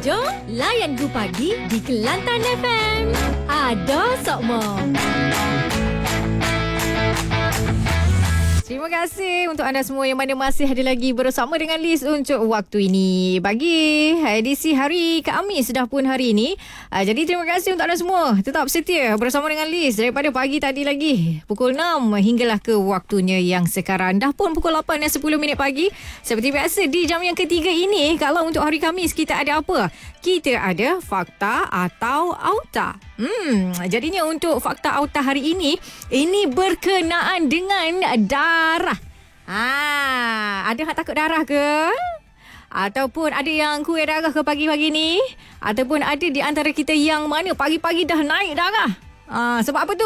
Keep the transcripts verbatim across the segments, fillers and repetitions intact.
Jom layan Gu Pagi di Kelantan F M. Ada Sokmo. Terima kasih untuk anda semua yang mana masih ada lagi bersama dengan Liz untuk waktu ini. Bagi edisi hari Khamis dah pun hari ini. Jadi terima kasih untuk anda semua tetap setia bersama dengan Liz daripada pagi tadi lagi. Pukul enam hinggalah ke waktunya yang sekarang. Dah pun pukul lapan dan sepuluh minit pagi. Seperti biasa di jam yang ketiga ini, kalau untuk hari Khamis kita ada apa? Kita ada fakta atau auta. Hmm, jadinya untuk fakta auta hari ini, ini berkenaan dengan darah. Ah, ada yang takut darah ke? Ataupun ada yang kuih darah ke pagi-pagi ni? Ataupun ada di antara kita yang mana pagi-pagi dah naik darah? Ah, sebab apa tu?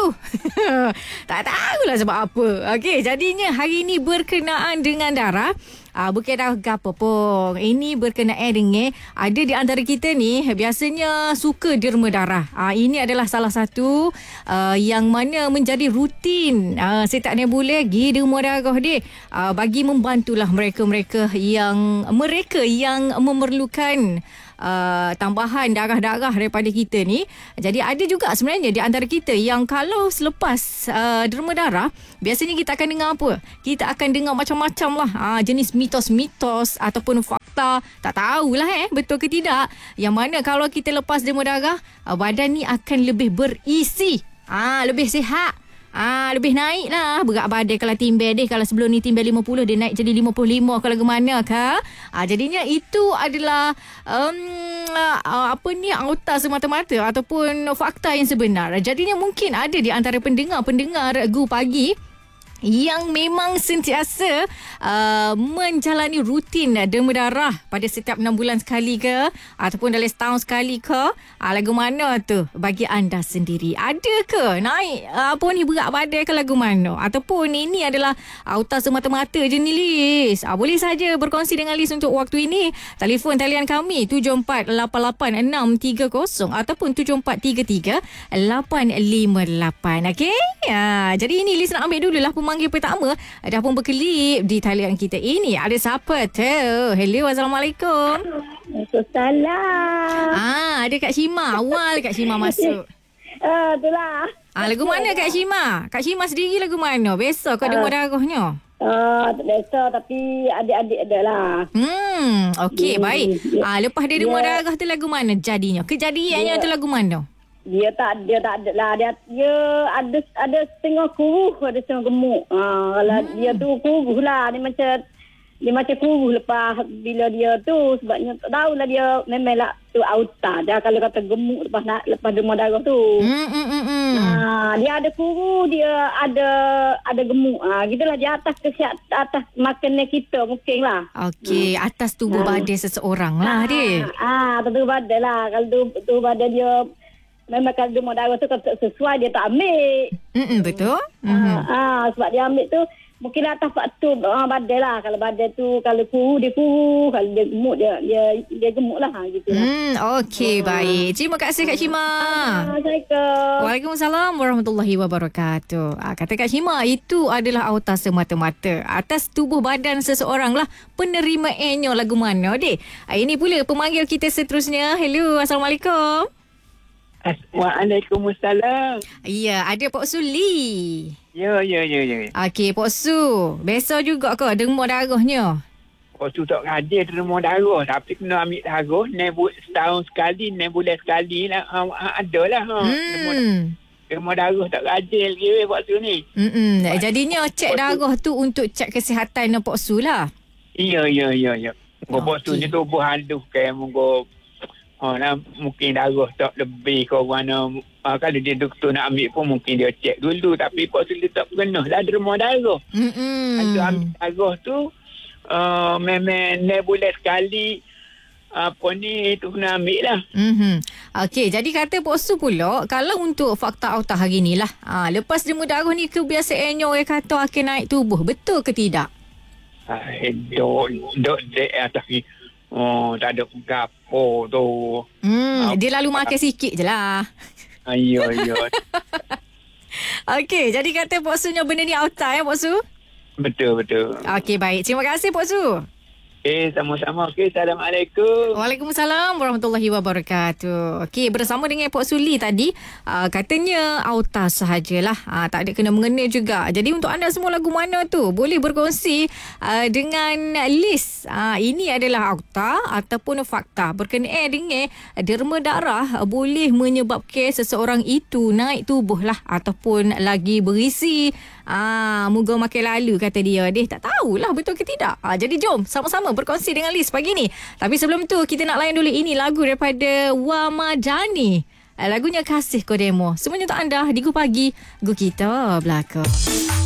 Tak tahulah sebab apa. Okey, jadinya hari ini berkenaan dengan darah. Ah, bukan dah apa pun. Ini berkenaan dengan ada di antara kita ni biasanya suka derma darah. Ah, ini adalah salah satu uh, yang mana menjadi rutin uh, setiap ni boleh pergi derma darah dia. Uh, bagi membantulah mereka-mereka yang mereka yang memerlukan Uh, tambahan darah-darah daripada kita ni. Jadi ada juga sebenarnya di antara kita yang kalau selepas uh, derma darah, biasanya kita akan dengar apa? Kita akan dengar macam-macam lah uh, jenis mitos-mitos ataupun fakta. Tak tahulah eh betul ke tidak. Yang mana kalau kita lepas derma darah, uh, badan ni akan lebih berisi, uh, lebih sihat. Ah, lebih naik lah berat badan. Kalau timbel dia, kalau sebelum ni timbel lima puluh, dia naik jadi lima puluh lima kalau gimana ke. Ah, jadinya itu adalah um, uh, apa ni auta semata-mata ataupun fakta yang sebenar. Jadinya mungkin ada di antara pendengar-pendengar Gu Pagi yang memang sentiasa uh, menjalani rutin derma darah pada setiap enam bulan sekali ke ataupun dalam setahun sekali ke. Uh, lagu mana tu bagi anda sendiri? Ada ke naik uh, apa ni berat badan ke lagu mana? Ataupun ini adalah auta semata-mata je ni Liz? Uh, boleh saja berkongsi dengan Liz untuk waktu ini. Telefon talian kami tujuh empat lapan lapan enam tiga kosong ataupun tujuh empat tiga tiga lapan lima lapan. Okey? Uh, jadi ini Liz nak ambil dululah pemanggil pertama. Dah pun berkelip di talian kita ini. Ada siapa tu? Hello, Assalamualaikum. Waalaikumsalam. Ah, ada Kak Shima. Awal Kak Shima masuk. Ah, uh, itulah. Ah, lagu mana Kak Shima? Kak Shima sendiri lagu mana? Besok kau dengar darahnya. Ah, tak biasa tapi adik-adik ada lah. Hmm, okey, Hmm, baik. dia- Ah, lepas dia dengar dia- darah tu lagu mana jadinya? Kejadiannya Dia- tu lagu mana? Dia tak dia tak ada lah. Dia dia ada ada setengah kuruh, ada setengah gemuk. Ah, kalau Hmm. dia tu kuruh lah. Dia macam dia macam kuruh lepas bila dia tu, sebabnya tak tahulah dia memanglah tu auta. Dia kalau kata gemuk lepas nak lepas derma darah tu. Hmm, hmm, hmm, hmm. Ah, dia ada kuruh, dia ada ada gemuk. Ah, gitulah dia atas kesiat atas makannya kita mungkin lah. Okey, atas tubuh Ah. badan seseorang lah dia. Ah, tentu badan lah. Kalau tu tu badan dia memang kalau derma darah tu kalau tak sesuai dia tak ambil. Hmm, betul? Ah, Hmm. ah, sebab dia ambil tu mungkin atas faktor ah, badan lah. Kalau badan tu kalau kuruh dia kuruh, kalau dia gemuk dia dia dia gemuk lah gitu lah. Hmm, okey, baik. Terima kasih Kak Shima. Assalamualaikum. Waalaikumsalam warahmatullahi wabarakatuh. Ah, kata Kak Shima, itu adalah auta semata-mata. Atas tubuh badan seseorang lah penerimaannya lagu mana, dek. Ah, ini pula pemanggil kita seterusnya. Hello, Assalamualaikum. Waalaikumsalam. Ya, ada Pok Suli. Ya, ya, ya, ya. Okey, Pok Su. Besok juga ke derma darahnya? Kau tu tak hadir derma darah. Tapi kena ambil darah. Ni buat setahun sekali, ni bulan sekali lah. Ha, ada lah. Ha. Derma, Hmm. derma darah tak hadir lagi waktu ni. Hmm. Jadinya cek Pok Su. darah tu untuk cek kesihatan Pok Su lah. Ya, ya, ya, ya. Kau Okey. buat tu ni tubuh halus ke. Mungkin oh, nah, mungkin darah tak lebih ke mana. Uh, kalau dia doktor nak ambil pun mungkin dia cek dulu. Tapi Pak Suli tak pernah lah derma darah. Hmm. Kalau ambil darah tu uh, memang ni bulan sekali apa ni tu kena ambil lah. Mm-hmm. Okey, jadi kata Pok Su pula, kalau untuk fakta auta hari ni lah, ha, lepas derma darah ni kebiasaannya orang kata akan naik tubuh. Betul ke tidak? Ai dok dok dek atas ni. Oh, tak ada gapo tu. Hmm, Ah. dia lalu makan sikit je lah. Ayo ayo. Okey, jadi kata Pok Su nya benda ni auta ya Pok Su? Betul betul. Okey, baik. Terima kasih Pok Su. Eh, sama-sama. Okey, Assalamualaikum. Waalaikumsalam warahmatullahi wabarakatuh. Okey, bersama dengan Puan Suli tadi, uh, katanya auta sahajalah. Uh, tak ada kena mengena juga. Jadi untuk anda semua lagu mana tu? Boleh berkongsi uh, dengan Liz. Uh, ini adalah auta ataupun fakta berkenaan dengan derma darah uh, boleh menyebabkan seseorang itu naik tubuh lah ataupun lagi berisi. Ah, moga makin lalu kata dia. Dia tak tahulah betul ke tidak. Ah, jadi jom sama-sama berkongsi dengan Liz pagi ni. Tapi sebelum tu kita nak layan dulu ini lagu daripada Wamadani. Ah, lagunya Kasih Kodemo. Semuanya untuk anda di Gu Pagi, Gu Kita Belakang.